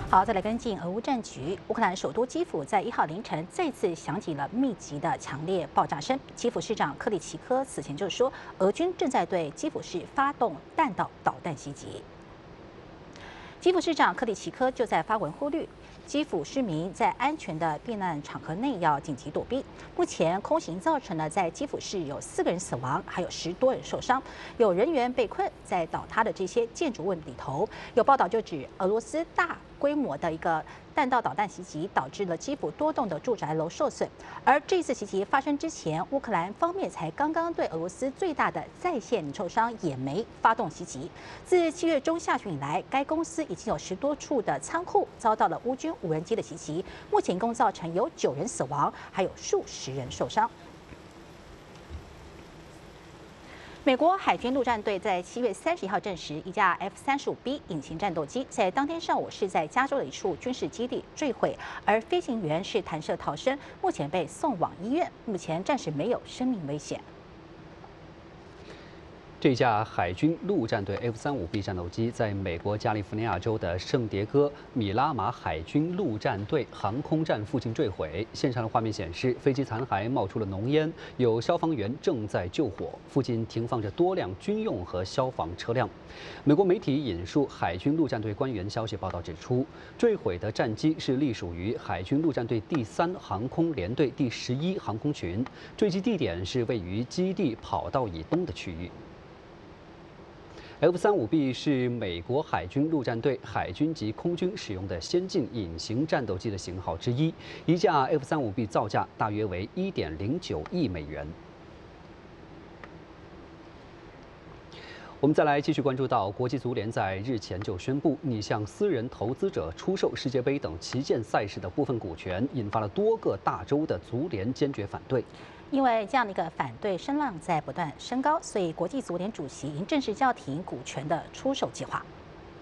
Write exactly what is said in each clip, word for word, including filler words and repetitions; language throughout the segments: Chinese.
好，再来跟进俄乌战局。乌克兰首都基辅在一号凌晨再次响起了密集的强烈爆炸声。基辅市长克里奇科此前就说，俄军正在对基辅市发动弹道导弹袭击。基辅市长克里奇科就在发文呼吁，基辅市民在安全的避难场合内要紧急躲避。目前空袭造成了在基辅市有四个人死亡，还有十多人受伤，有人员被困在倒塌的这些建筑物里头。有报道就指俄罗斯大规模的一个弹道导弹袭击，导致了基辅多栋的住宅楼受损。而这次袭击发生之前，乌克兰方面才刚刚对俄罗斯最大的在线零售商野莓发动袭击。自七月中下旬以来，该公司已经有十多处的仓库遭到了乌军无人机的袭击，目前一共造成有九人死亡，还有数十人受伤。美国海军陆战队在七月三十一号证实，一架 F 三十五 B 引擎战斗机在当天上午是在加州的一处军事基地坠毁，而飞行员是弹射逃生，目前被送往医院，目前暂时没有生命危险。 这架海军陆战队 F 三十五 B 战斗机在美国加利福尼亚州的圣迭戈米拉马海军陆战队航空站附近坠毁。现场的画面显示，飞机残骸冒出了浓烟，有消防员正在救火。附近停放着多辆军用和消防车辆。美国媒体引述海军陆战队官员消息报道指出，坠毁的战机是隶属于海军陆战队第三航空联队第十一航空群，坠机地点是位于基地跑道以东的区域。F 三十五 B 是美国海军陆战队海军及空军使用的先进隐形战斗机的型号之一，一架 F 三十五 B 造价大约为一点零九亿美元。我们再来继续关注到，国际足联在日前就宣布拟向私人投资者出售世界杯等旗舰赛事的部分股权，引发了多个大洲的足联坚决反对。 因为这样的一个反对声浪在不断升高，所以国际足联主席已经正式叫停股权的出售计划。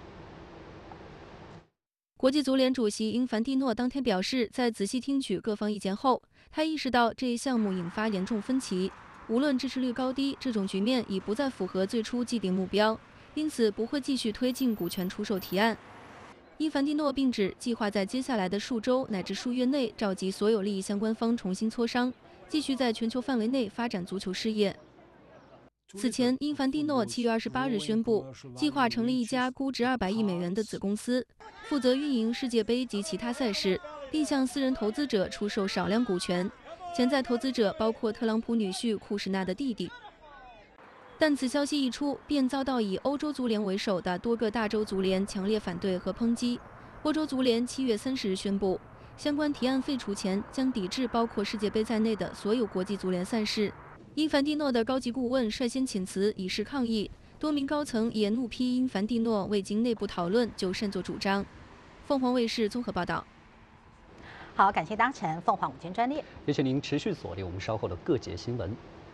国际足联主席英凡蒂诺当天表示，在仔细听取各方意见后，他意识到这一项目引发严重分歧，无论支持率高低，这种局面已不再符合最初既定目标，因此不会继续推进股权出售提案。英凡蒂诺并指，计划在接下来的数周乃至数月内召集所有利益相关方重新磋商。继续在全球范围内发展足球事业。此前，英凡蒂诺七月二十八日宣布，计划成立一家估值二百亿美元的子公司，负责运营世界杯及其他赛事，并向私人投资者出售少量股权。潜在投资者包括特朗普女婿库什纳的弟弟。但此消息一出，便遭到以欧洲足联为首的多个大洲足联强烈反对和抨击。欧洲足联七月三十日宣布，相关提案废除前将抵制包括世界杯在内的所有国际足联赛事。英凡蒂诺的高级顾问率先请辞以示抗议，多名高层也怒批英凡蒂诺未经内部讨论就擅作主张。凤凰卫视综合报道。 好，感谢搭乘凤凰午间专列， 也请您持续锁定我们稍后的各节新闻。